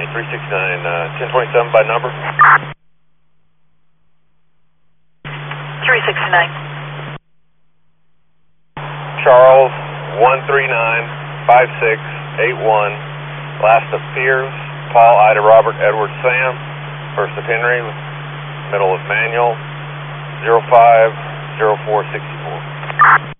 County, 369, 1027 by number. 369. Charles, 1395681. Last of Piers, Paul, Ida, Robert, Edward, Sam. First of Henry, middle of Manuel, 050464.